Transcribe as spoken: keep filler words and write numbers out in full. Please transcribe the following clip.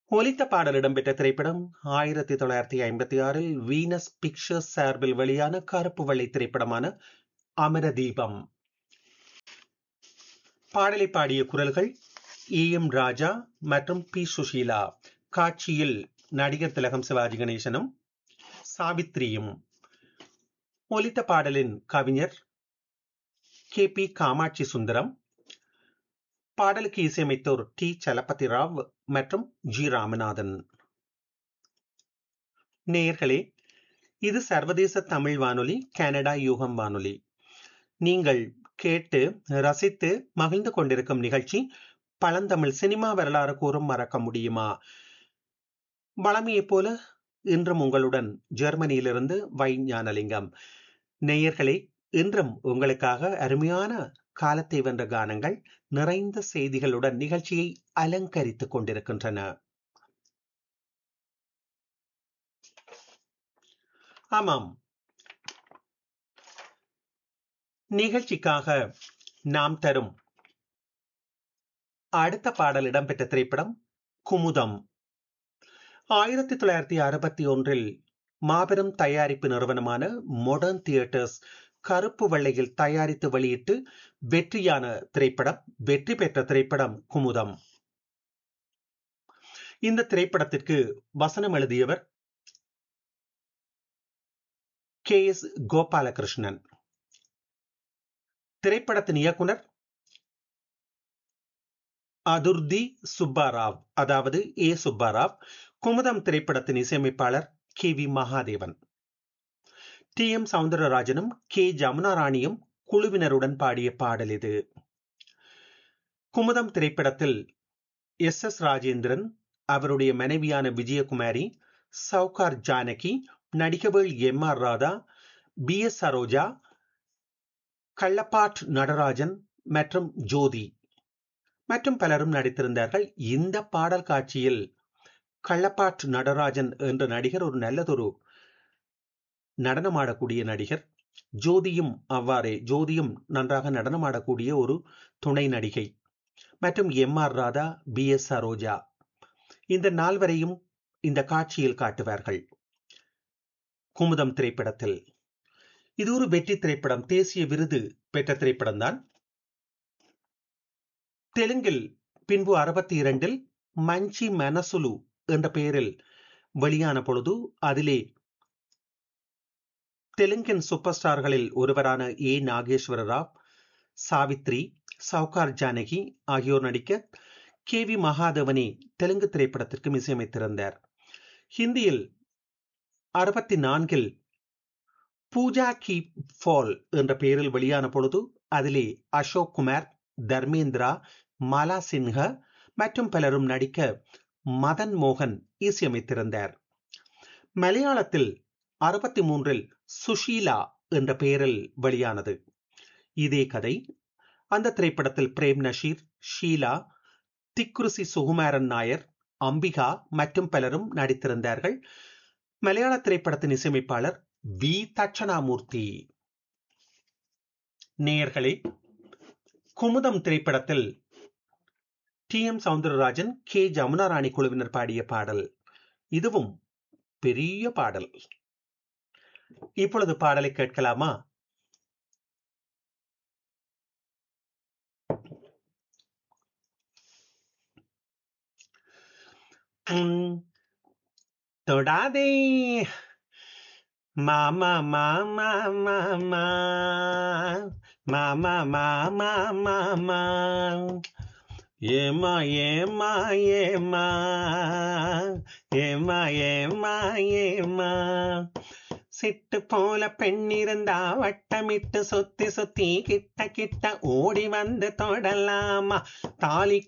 ஒலித்த பாடல் இடம்பெற்ற திரைப்படம் ஆயிரத்தி தொள்ளாயிரத்தி ஐம்பத்தி ஆறில் வீனஸ் பிக்சர்ஸ் சார்பில் வெளியான கருப்பு வெள்ளை திரைப்படமான அமரதீபம். பாடலை பாடிய குரல்கள் இ எம் ராஜா மற்றும் பி சுஷீலா. காட்சியில் நடிகர் திலகம் சிவாஜி கணேசனும் சாவித்ரியும். ஒலித்த பாடலின் கவிஞர் கே பி காமாட்சி சுந்தரம். பாடலுக்கு இசையமைத்தோர் டி சலபதி ராவ் மற்றும் ஜி ராமநாதன். நேயர்களே, இது சர்வதேச தமிழ் வானொலி, கனடா யூகம் வானொலி. நீங்கள் கேட்டு ரசித்து மகிழ்ந்து கொண்டிருக்கும் நிகழ்ச்சி பழந்தமிழ் சினிமா வரலாறு கூறும் மறக்க முடியுமா. வளமையைப் போல இன்றும் உங்களுடன் ஜெர்மனியிலிருந்து வை ஞானலிங்கம். நேயர்களே, இன்றும் உங்களுக்காக அருமையான காலத்தை வென்ற கானங்கள் நிறைந்த செய்திகளுடன் நிகழ்ச்சியை அலங்கரித்துக் கொண்டிருக்கின்றன. ஆமாம், நிகழ்ச்சிக்காக நாம் தரும் அடுத்த பாடல் இடம்பெற்ற திரைப்படம் குமுதம். ஆயிரத்தி தொள்ளாயிரத்தி அறுபத்தி ஒன்றில் மாபெரும் தயாரிப்பு நிறுவனமான மாடர்ன் தியேட்டர்ஸ் கருப்பு வெள்ளையில் தயாரித்து வெளியிட்டு வெற்றியான திரைப்படம், வெற்றி பெற்ற திரைப்படம் குமுதம். இந்த திரைப்படத்திற்கு வசனம் எழுதியவர் கே எஸ் கோபாலகிருஷ்ணன். திரைப்படத்தின் இயக்குனர் அதுர்தி சுப்பாராவ், அதாவது ஏ சுப்பாராவ். குமுதம் திரைப்படத்தின் இசையமைப்பாளர் K V Mahadevan. D M சவுந்தரராஜனும் K Jamuna ராணியும் குழுவினருடன் பாடிய பாடல் இது. குமுதம் திரைப்படத்தில் எஸ் எஸ் ராஜேந்திரன், அவருடைய மனைவியான Vijayakumari, Sowcar Janaki, நடிகவேள் M R Radha, B S Saroja, Kallapart Natarajan மற்றும் ஜோதி மற்றும் பலரும் நடித்திருந்தார்கள். இந்த பாடல் காட்சியில் கள்ளப்பாட் நடராஜன் என்ற நடிகர் ஒரு நல்லதொரு நடனமாடக்கூடிய நடிகர். ஜோதியும் அவ்வாறே, ஜோதியும் நன்றாக நடனமாடக்கூடிய ஒரு துணை நடிகை. மற்றும் M R Radha, B S Saroja, இந்த நால்வரையும் இந்த காட்சியில் காட்டுவார்கள் குமுதம் திரைப்படத்தில். இது ஒரு வெற்றி திரைப்படம், தேசிய விருது பெற்ற திரைப்படம் தான். தெலுங்கில் பின்பு அறுபத்தி இரண்டில் மஞ்சி மனசுலு என்ற பெயரில் வெளியான பொழுது அதிலே தெலுங்கின் சூப்பர் ஸ்டார்களில் ஒருவரான ஏ நாகேஸ்வர ராவ், சாவித்ரி, சவுகார் ஜானகி ஆகியோர் நடிக்க கே வி மகாதேவனே தெலுங்கு திரைப்படத்திற்கு இசையமைத்திருந்தார். ஹிந்தியில் அறுபத்தி நான்கில் பூஜா கி ஃபால் என்ற பெயரில் வெளியான பொழுது அதிலே அசோக் குமார், தர்மேந்திரா, மாலா சின்ஹா மற்றும் பலரும் நடிக்க மதன் மோகன் இசையமைத்திருந்தார். மலையாளத்தில் அறுபத்தி மூன்றில் சுஷீலா என்ற பெயரில் வெளியானது. இதே கதை. அந்த திரைப்படத்தில் பிரேம் நஷீர், ஷீலா, திக்ருசி சுகுமாரன் நாயர், அம்பிகா மற்றும் பலரும் நடித்திருந்தார்கள். மலையாள திரைப்படத்தின் இசையமைப்பாளர் வி தட்சணாமூர்த்தி. நேயர்களே, குமுதம் திரைப்படத்தில் D M Soundararajan, K Jamuna ராணி குழுவினர் பாடிய பாடல். இதுவும் பெரிய பாடல். இப்பொழுது பாடலை கேட்கலாமா? தொடாதே மாமா மாமா மாமா மாமா மாமா மாமா ஏமா ஏமா ஏமா ஏமா ஏமா ஏமா சிட்டு போல பெண்ணிருந்தா வட்டமிட்டு சுத்தி சுத்தி கிட்ட கிட்ட ஓடி வந்து தொடலாமா, தாலி